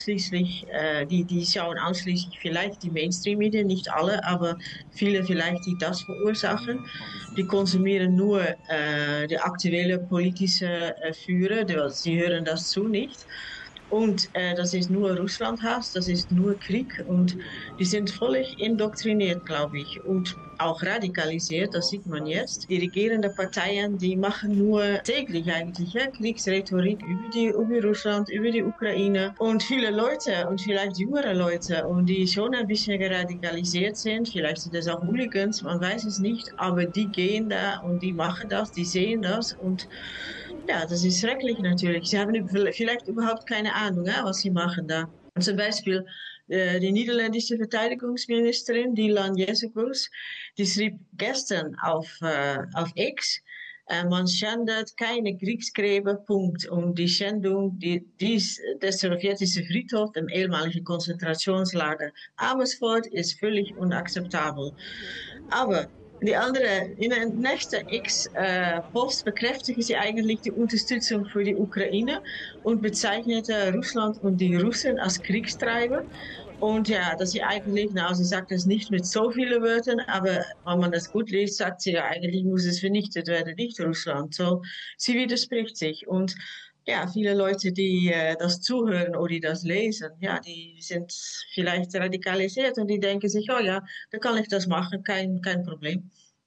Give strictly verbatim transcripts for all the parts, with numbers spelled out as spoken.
Ausschließlich, äh, die, die schauen ausschließlich vielleicht die Mainstream-Medien, nicht alle, aber viele vielleicht, die das verursachen. Die konsumieren nur äh, die aktuelle politische äh, Führer, die, sie hören das zu nicht. Und äh, das ist nur Russlandhass, das ist nur Krieg und die sind völlig indoktriniert, glaube ich, und auch radikalisiert, das sieht man jetzt. Die regierenden Parteien, die machen nur täglich eigentlich ja, Kriegsrhetorik über, die, über Russland, über die Ukraine und viele Leute und vielleicht jüngere Leute und die schon ein bisschen geradikalisiert sind, vielleicht sind das auch Hooligans, man weiß es nicht, aber die gehen da und die machen das, die sehen das und ja, das ist schrecklich natürlich. Sie haben vielleicht überhaupt keine Ahnung, ja, was sie machen da. Und zum Beispiel äh, die niederländische Verteidigungsministerin, Dylan Jezekus, die schrieb gestern auf, äh, auf X, äh, man schändet keine Kriegsgräber, Punkt. Und die Schändung die, dies, des sowjetischen Friedhofs, dem ehemaligen Konzentrationslager Amersfoort, ist völlig unakzeptabel. Aber die andere, in der nächsten X-Post bekräftigte sie eigentlich die Unterstützung für die Ukraine und bezeichnete Russland und die Russen als Kriegstreiber. Und ja, dass sie eigentlich, na, sie sagt das nicht mit so vielen Wörtern, aber wenn man das gut liest, sagt sie ja, eigentlich muss es vernichtet werden, nicht Russland. So, sie widerspricht sich. Und ja, viele Leute, die äh, das zuhören oder die das lesen, ja, die sind vielleicht radikalisiert und die denken sich, oh ja, da kann ich das machen, kein, kein Problem.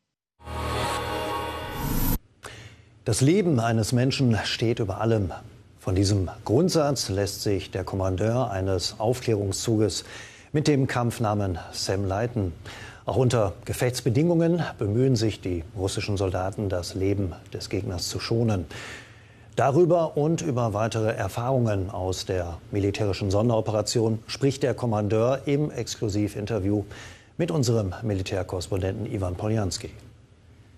Das Leben eines Menschen steht über allem. Von diesem Grundsatz lässt sich der Kommandeur eines Aufklärungszuges mit dem Kampfnamen Sam leiten. Auch unter Gefechtsbedingungen bemühen sich die russischen Soldaten, das Leben des Gegners zu schonen. Darüber und über weitere Erfahrungen aus der militärischen Sonderoperation spricht der Kommandeur im Exklusivinterview mit unserem Militärkorrespondenten Iwan Poljanski.